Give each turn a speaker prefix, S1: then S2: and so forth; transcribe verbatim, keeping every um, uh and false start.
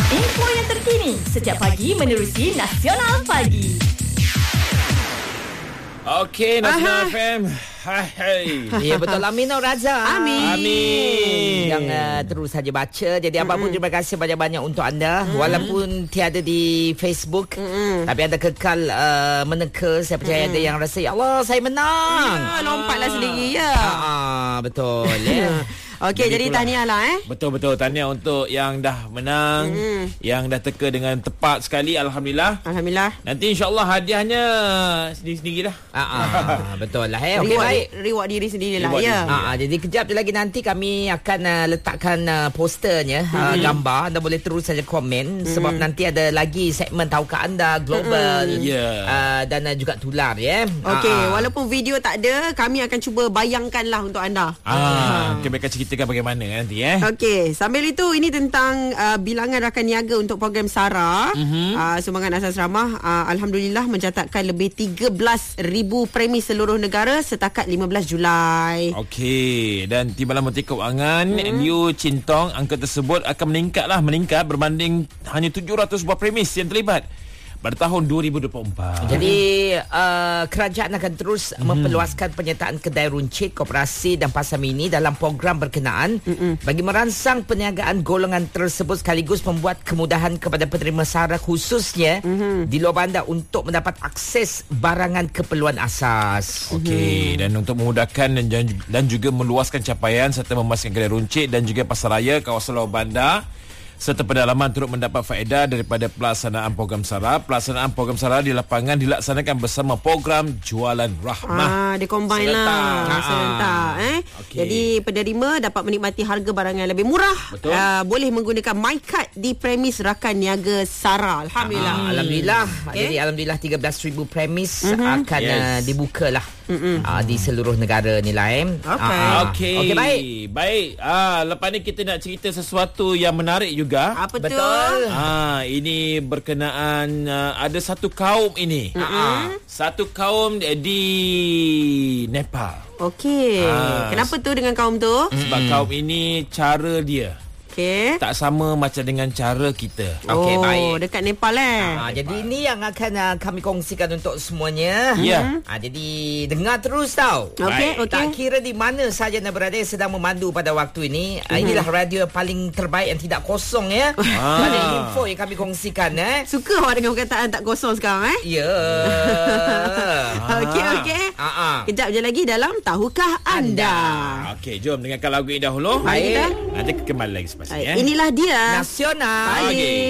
S1: Info yang terkini setiap pagi menerusi Nasional Pagi.
S2: Okey, Nasional F M. Hai, hai.
S3: Ya, betul. Amin Raza.
S2: Amin. Amin.
S3: Yang uh, terus saja baca. Jadi apa pun terima kasih banyak-banyak untuk anda. Mm. Walaupun tiada di Facebook, mm. tapi anda kekal uh, meneka. Saya percaya mm. ada yang rasa, ya Allah, saya menang.
S4: Ya, lompatlah sendiri ya.
S3: Ah, betul. Ya.
S4: Okey, jadi, jadi tahniah lah eh.
S2: Betul-betul tahniah untuk yang dah menang, mm. yang dah teka dengan tepat sekali. Alhamdulillah.
S4: Alhamdulillah.
S2: Nanti insya-Allah hadiahnya sendiri-sendiri dah.
S3: Ah, ah, betul lah eh.
S4: Okey,
S3: Reward,
S4: baik. Reward diri sendirilah
S2: Reward
S4: ya.
S2: diri sendiri.
S3: Ah, jadi kejap je lagi nanti kami akan uh, letakkan uh, posternya, mm-hmm. uh, gambar. Anda boleh terus saja komen, mm-hmm. sebab nanti ada lagi segmen tahukah anda global,
S2: mm-hmm. yeah.
S3: uh, dan uh, juga tular ya.
S4: Okey,
S3: uh, uh.
S4: walaupun video tak ada, kami akan cuba bayangkanlah untuk anda.
S2: Ah, okay, mereka ceritakan bagaimana nanti eh.
S4: Okey, sambil itu ini tentang uh, bilangan rakan niaga untuk program SARA, mm-hmm. uh, Sumbangan Asas Ramah, uh, alhamdulillah mencatatkan lebih tiga belas ribu premi seluruh negara setakat lima belas Julai.
S2: Okey, dan Timbalan Menteri Kewangan hmm. Liu Chintong, angka tersebut akan meningkatlah meningkat berbanding hanya tujuh ratus buah premis yang terlibat pada tahun dua ribu dua puluh empat.
S3: Jadi uh, kerajaan akan terus hmm. memperluaskan penyertaan kedai runcit, koperasi dan pasar mini dalam program berkenaan Mm-mm. bagi merangsang perniagaan golongan tersebut sekaligus membuat kemudahan kepada penerima SARA khususnya mm-hmm. di luar bandar untuk mendapat akses barangan keperluan asas.
S2: Okey, mm-hmm. dan untuk memudahkan dan, dan juga meluaskan capaian serta memastikan kedai runcit dan juga pasaraya kawasan luar bandar serta pendalaman turut mendapat faedah daripada pelaksanaan program SARA. Pelaksanaan program SARA di lapangan dilaksanakan bersama program Jualan Rahmah.
S4: Ah, dia combine lah.
S2: Serentak.
S4: Serentak eh. Okay. Jadi penerima dapat menikmati harga barang yang lebih murah.
S2: Betul.
S4: Uh, boleh menggunakan MyCard di premis rakan niaga SARA. Alhamdulillah.
S3: Ah, Alhamdulillah.
S4: Okay.
S3: Jadi alhamdulillah tiga belas ribu premis mm-hmm. akan
S2: yes.
S3: uh, dibukalah uh, di seluruh negara ni lah eh.
S4: Okey.
S2: Ah, Okey.
S3: Okey, baik.
S2: Baik. Ah, lepas ni kita nak cerita sesuatu yang menarik juga.
S4: Apa
S3: Betul.
S4: tu?
S2: Ah, ini berkenaan uh, ada satu kaum ini.
S4: Mm-hmm.
S2: Satu kaum di Nepal.
S4: Okey.
S2: Ah,
S4: Kenapa tu dengan kaum tu?
S2: Sebab mm. kaum ini cara dia
S4: Okey.
S2: tak sama macam dengan cara kita.
S3: Okey,
S4: oh,
S3: baik.
S4: dekat Nepal eh.
S3: Ah, jadi ini yang akan uh, kami kongsikan untuk semuanya.
S2: Ya.
S3: Ah, jadi dengar terus tau.
S4: Okey,
S2: Baik.
S4: okey.
S3: Tak kira di mana saja anda berada sedang memandu pada waktu ini. Mm-hmm. Inilah radio yang paling terbaik yang tidak kosong ya.
S2: Ah.
S3: Pada info yang kami kongsikan eh.
S4: Suka awak dengan perkataan tak kosong sekarang eh?
S3: Ya.
S4: Okey, okey.
S3: Ah, ah.
S4: Kejap je lagi dalam Tahukah Anda.
S2: Okey, jom dengarkan lagu ini dahulu.
S4: Baik.
S2: Nanti kembali lagi selepas ini.
S4: Baik,
S2: Eh.
S4: inilah dia
S3: Nasional.
S4: Pagi.